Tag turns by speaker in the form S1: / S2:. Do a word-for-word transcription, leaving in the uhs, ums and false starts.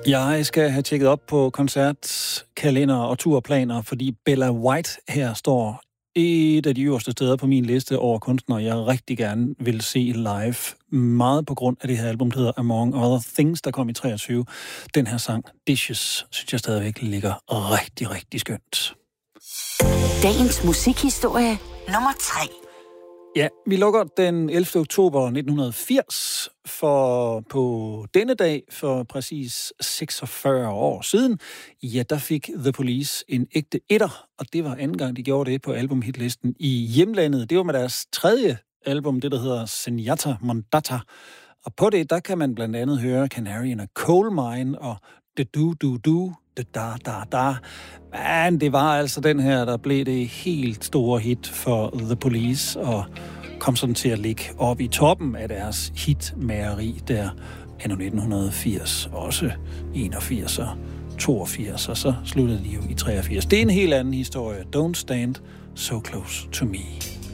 S1: Jeg skal have tjekket op på koncertkalender og turplaner, fordi Bella White her står et af de øverste steder på min liste over kunstnere, jeg rigtig gerne vil se live. Meget på grund af det her album, der hedder Among Other Things, der kom i treogtyve. Den her sang, Dishes, synes jeg stadigvæk ligger rigtig, rigtig skønt.
S2: Dagens musikhistorie nummer tre.
S1: Ja, vi lukker den ellevte oktober nitten firs, for på denne dag, for præcis seksogfyrre år siden, ja, der fik The Police en ægte etter, og det var anden gang, de gjorde det på albumhitlisten i hjemlandet. Det var med deres tredje album, det der hedder Zenyatta Mondatta, og på det, der kan man blandt andet høre Canary in a Coal Mine og The Do Do Do, The Da Da Da. Men det var altså den her, der blev det helt store hit for The Police, og kom sådan til at ligge oppe i toppen af deres hitmageri der anno nitten firs, også enogfirs og toogfirs, og så sluttede de jo i treogfirs. Det er en helt anden historie. Don't stand so close to me.